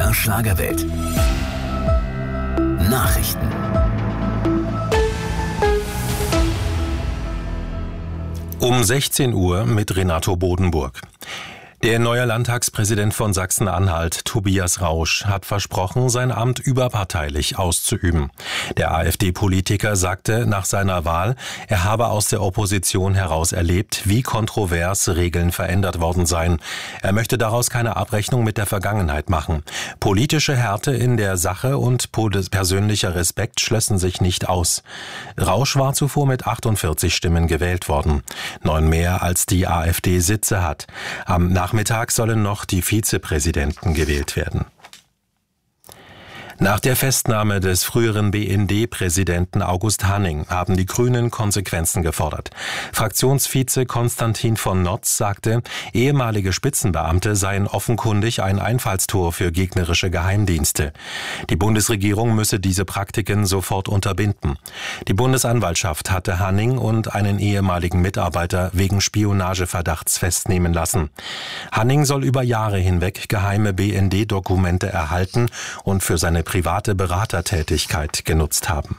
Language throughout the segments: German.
MDR Schlagerwelt. Nachrichten. Um 16 Uhr mit Renato Bodenburg. Der neue Landtagspräsident von Sachsen-Anhalt, Tobias Rausch, hat versprochen, sein Amt überparteilich auszuüben. Der AfD-Politiker sagte nach seiner Wahl, er habe aus der Opposition heraus erlebt, wie kontrovers Regeln verändert worden seien. Er möchte daraus keine Abrechnung mit der Vergangenheit machen. Politische Härte in der Sache und persönlicher Respekt schlössen sich nicht aus. Rausch war zuvor mit 48 Stimmen gewählt worden. 9 mehr als die AfD Sitze hat. Am Nachmittag sollen noch die Vizepräsidenten gewählt werden. Nach der Festnahme des früheren BND-Präsidenten August Hanning haben die Grünen Konsequenzen gefordert. Fraktionsvize Konstantin von Notz sagte, ehemalige Spitzenbeamte seien offenkundig ein Einfallstor für gegnerische Geheimdienste. Die Bundesregierung müsse diese Praktiken sofort unterbinden. Die Bundesanwaltschaft hatte Hanning und einen ehemaligen Mitarbeiter wegen Spionageverdachts festnehmen lassen. Hanning soll über Jahre hinweg geheime BND-Dokumente erhalten und für seine private Beratertätigkeit genutzt haben.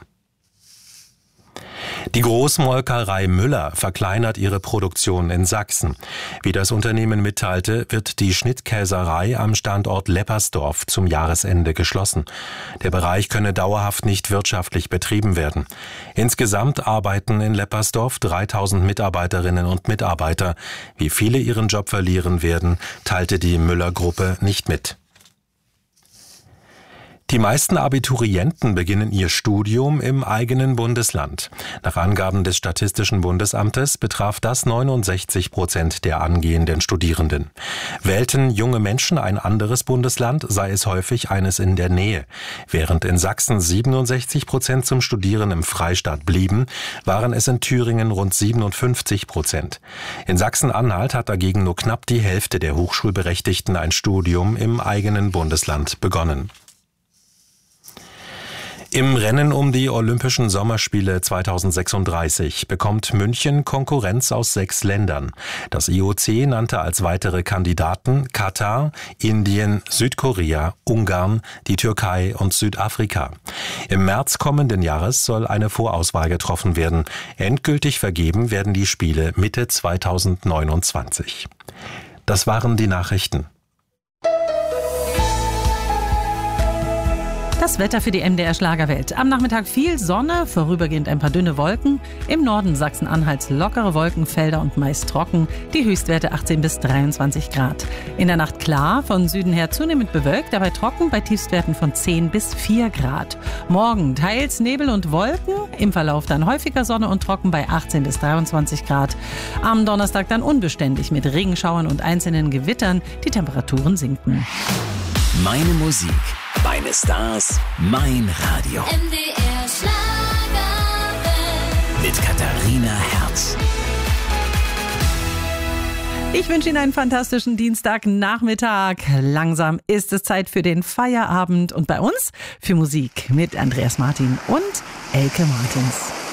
Die Großmolkerei Müller verkleinert ihre Produktion in Sachsen. Wie das Unternehmen mitteilte, wird die Schnittkäserei am Standort Leppersdorf zum Jahresende geschlossen. Der Bereich könne dauerhaft nicht wirtschaftlich betrieben werden. Insgesamt arbeiten in Leppersdorf 3000 Mitarbeiterinnen und Mitarbeiter. Wie viele ihren Job verlieren werden, teilte die Müller-Gruppe nicht mit. Die meisten Abiturienten beginnen ihr Studium im eigenen Bundesland. Nach Angaben des Statistischen Bundesamtes betraf das 69% der angehenden Studierenden. Wählten junge Menschen ein anderes Bundesland, sei es häufig eines in der Nähe. Während in Sachsen 67% zum Studieren im Freistaat blieben, waren es in Thüringen rund 57%. In Sachsen-Anhalt hat dagegen nur knapp die Hälfte der Hochschulberechtigten ein Studium im eigenen Bundesland begonnen. Im Rennen um die Olympischen Sommerspiele 2036 bekommt München Konkurrenz aus 6 Ländern. Das IOC nannte als weitere Kandidaten Katar, Indien, Südkorea, Ungarn, die Türkei und Südafrika. Im März kommenden Jahres soll eine Vorauswahl getroffen werden. Endgültig vergeben werden die Spiele Mitte 2029. Das waren die Nachrichten. Das Wetter für die MDR Schlagerwelt. Am Nachmittag viel Sonne, vorübergehend ein paar dünne Wolken. Im Norden Sachsen-Anhalts lockere Wolkenfelder und meist trocken. Die Höchstwerte 18 bis 23 Grad. In der Nacht klar, von Süden her zunehmend bewölkt, dabei trocken bei Tiefstwerten von 10 bis 4 Grad. Morgen teils Nebel und Wolken, im Verlauf dann häufiger Sonne und trocken bei 18 bis 23 Grad. Am Donnerstag dann unbeständig mit Regenschauern und einzelnen Gewittern. Die Temperaturen sinken. Meine Musik, meine Stars, mein Radio. MDR Schlagerwelt. Mit Katharina Herz. Ich wünsche Ihnen einen fantastischen Dienstagnachmittag. Langsam ist es Zeit für den Feierabend und bei uns für Musik mit Andreas Martin und Elke Martins.